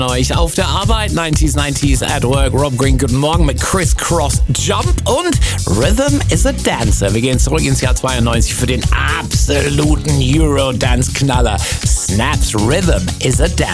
Euch auf der Arbeit, 90s at Work. Rob Green, guten Morgen mit Criss Cross Jump und Rhythm is a Dancer. Wir gehen zurück ins Jahr 92 für den absoluten Eurodance-Knaller. Snaps Rhythm is a Dancer.